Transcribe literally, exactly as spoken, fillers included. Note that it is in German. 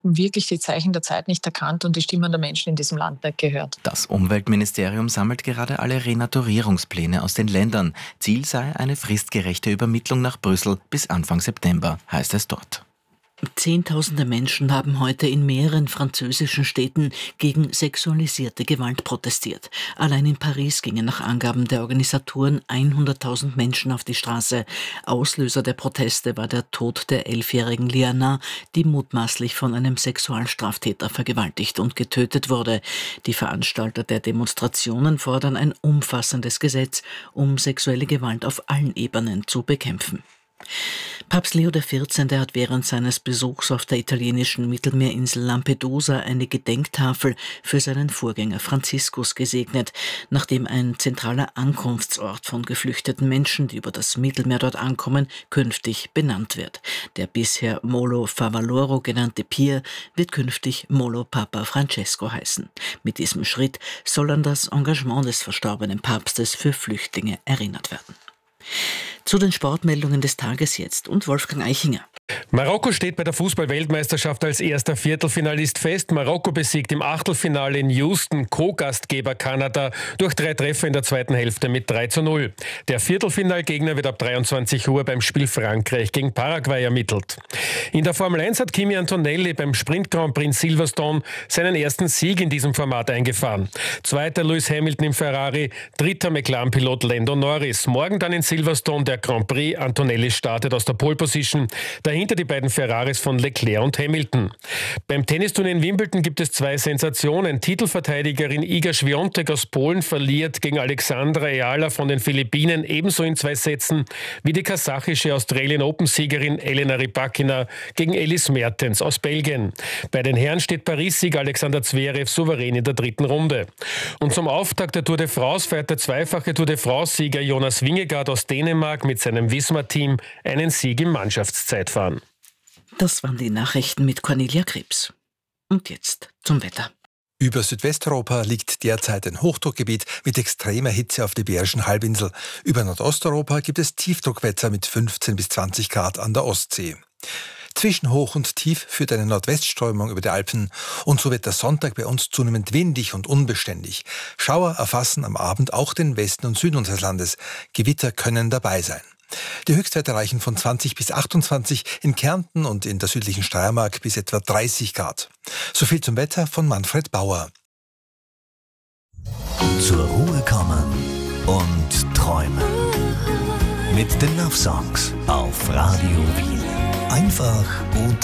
wirklich die Zeichen der Zeit nicht erkannt und die Stimmen der Menschen in diesem Land nicht gehört. Das Umweltministerium sammelt gerade alle Renaturierungspläne aus den Ländern. Ziel sei eine fristgerechte Übermittlung nach Brüssel bis Anfang September, heißt es dort. Zehntausende Menschen haben heute in mehreren französischen Städten gegen sexualisierte Gewalt protestiert. Allein in Paris gingen nach Angaben der Organisatoren hunderttausend Menschen auf die Straße. Auslöser der Proteste war der Tod der elfjährigen Liana, die mutmaßlich von einem Sexualstraftäter vergewaltigt und getötet wurde. Die Veranstalter der Demonstrationen fordern ein umfassendes Gesetz, um sexuelle Gewalt auf allen Ebenen zu bekämpfen. Papst Leo der vierzehnte hat während seines Besuchs auf der italienischen Mittelmeerinsel Lampedusa eine Gedenktafel für seinen Vorgänger Franziskus gesegnet, nachdem ein zentraler Ankunftsort von geflüchteten Menschen, die über das Mittelmeer dort ankommen, künftig benannt wird. Der bisher Molo Favaloro genannte Pier wird künftig Molo Papa Francesco heißen. Mit diesem Schritt soll an das Engagement des verstorbenen Papstes für Flüchtlinge erinnert werden. Zu den Sportmeldungen des Tages jetzt und Wolfgang Eichinger. Marokko steht bei der Fußball-Weltmeisterschaft als erster Viertelfinalist fest. Marokko besiegt im Achtelfinale in Houston Co-Gastgeber Kanada durch drei Treffer in der zweiten Hälfte mit drei zu null. Der Viertelfinalgegner wird ab dreiundzwanzig Uhr beim Spiel Frankreich gegen Paraguay ermittelt. In der Formel eins hat Kimi Antonelli beim Sprint Grand Prix in Silverstone seinen ersten Sieg in diesem Format eingefahren. Zweiter Lewis Hamilton im Ferrari, dritter McLaren-Pilot Lando Norris. Morgen dann in Silverstone der Grand Prix. Antonelli startet aus der Pole Position. Dahinter die beiden Ferraris von Leclerc und Hamilton. Beim Tennisturnier in Wimbledon gibt es zwei Sensationen. Titelverteidigerin Iga Świątek aus Polen verliert gegen Alexandra Eala von den Philippinen ebenso in zwei Sätzen wie die kasachische Australian Open-Siegerin Elena Rybakina gegen Ellis Mertens aus Belgien. Bei den Herren steht Paris-Sieger Alexander Zverev souverän in der dritten Runde. Und zum Auftakt der Tour de France feiert der zweifache Tour de France-Sieger Jonas Vingegaard aus Dänemark mit seinem Visma-Team einen Sieg im Mannschaftszeitfahren. Das waren die Nachrichten mit Cornelia Krebs. Und jetzt zum Wetter. Über Südwesteuropa liegt derzeit ein Hochdruckgebiet mit extremer Hitze auf der Iberischen Halbinsel. Über Nordosteuropa gibt es Tiefdruckwetter mit fünfzehn bis zwanzig Grad an der Ostsee. Zwischen Hoch und Tief führt eine Nordwestströmung über die Alpen und so wird der Sonntag bei uns zunehmend windig und unbeständig. Schauer erfassen am Abend auch den Westen und Süden unseres Landes. Gewitter können dabei sein. Die Höchstwerte reichen von zwanzig bis achtundzwanzig, in Kärnten und in der südlichen Steiermark bis etwa dreißig Grad. So viel zum Wetter von Manfred Bauer. Zur Ruhe kommen und träumen. Mit den Love Songs auf Radio Wien. Einfach und